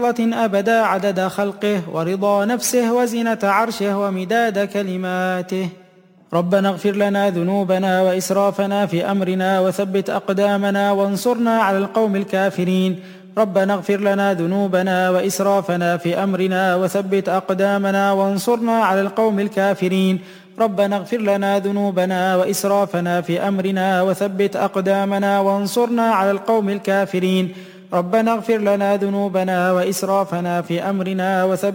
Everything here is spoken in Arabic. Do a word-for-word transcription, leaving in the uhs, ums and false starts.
أبدا عدد خلقه ورضا نفسه وزنة عرشه ومداد كلماته. ربنا اغفر لنا ذنوبنا وإسرافنا في أمرنا وثبت أقدامنا وانصرنا على القوم الكافرين. ربنا اغفر لنا ذنوبنا وإسرافنا في أمرنا وثبت أقدامنا وانصرنا على القوم الكافرين. ربنا اغفر لنا ذنوبنا وإسرافنا في أمرنا وثبت أقدامنا وانصرنا على القوم الكافرين. ربنا اغفر لنا ذنوبنا وإسرافنا في أمرنا وثبت